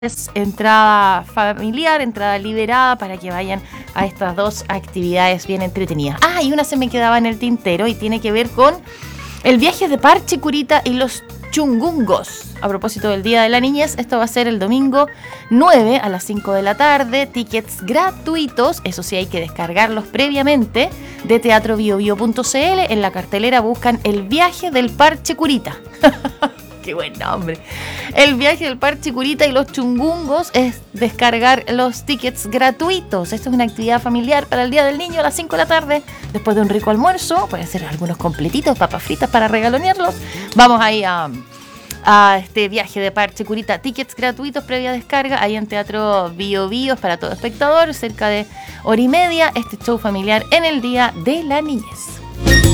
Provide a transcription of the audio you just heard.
Es entrada familiar, entrada liberada para que vayan a estas dos actividades bien entretenidas. Ah, y una se me quedaba en el tintero y tiene que ver con el viaje de Parche Curita y los Chungungos. A propósito del Día de la Niñez, esto va a ser el domingo 9 a las 5 de la tarde. Tickets gratuitos, eso sí hay que descargarlos previamente, de teatrobiobio.cl. En la cartelera buscan el viaje del Parche Curita. ¡Qué buen nombre! El viaje del Parche Curita y los Chungungos es descargar los tickets gratuitos. Esto es una actividad familiar para el Día del Niño a las 5 de la tarde. Después de un rico almuerzo, pueden ser algunos completitos, papas fritas para regalonearlos. Vamos ahí a este viaje de Parche Curita. Tickets gratuitos previa descarga. Ahí en Teatro Bio Bio para todo espectador. Cerca de hora y media. Este show familiar en el Día de la Niñez.